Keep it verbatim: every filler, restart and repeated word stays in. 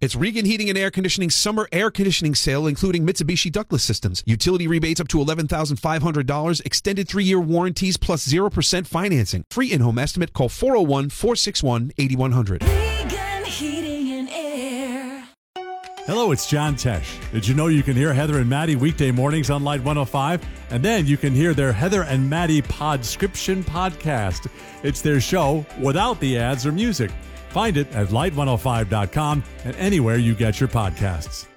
It's Regan Heating and Air Conditioning Summer Air Conditioning Sale, including Mitsubishi ductless systems. Utility rebates up to eleven thousand five hundred dollars. Extended three-year warranties plus zero percent financing. Free in-home estimate. Call four oh one, four six one, eight one zero zero. Regan Heating and Air. Hello, it's John Tesh. Did you know you can hear Heather and Maddie weekday mornings on Light one oh five? And then you can hear their Heather and Maddie Podscription podcast. It's their show without the ads or music. Find it at light one oh five dot com and anywhere you get your podcasts.